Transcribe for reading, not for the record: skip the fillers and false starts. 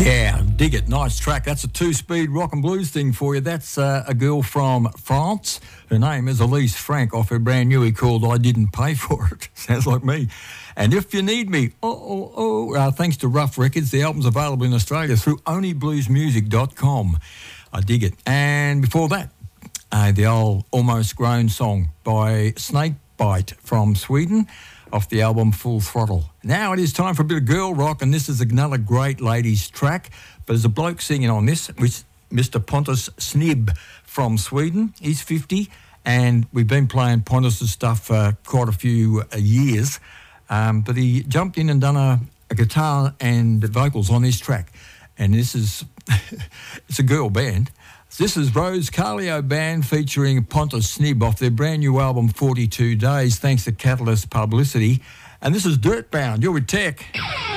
Yeah, dig it. Nice track. That's a two-speed rock and blues thing for you. That's a girl from France. Her name is Elise Frank, off her brand new called I Didn't Pay For It. Sounds like me. And If You Need Me, thanks to Rough Records, the album's available in Australia through onlybluesmusic.com. I dig it. And before that, the old Almost Grown song by Snakebite from Sweden, off the album Full Throttle. Now it is time for a bit of girl rock, and this is another great ladies track, but there's a bloke singing on this, which Mr. Pontus Snib from Sweden. He's 50, and we've been playing Pontus' stuff for quite a few years, but he jumped in and done a guitar and vocals on this track, and this is, it's a girl band. This is Rose Carlio Band featuring Pontus Snib off their brand new album 42 Days, thanks to Catalyst Publicity. And this is Dirtbound. You're with Tech.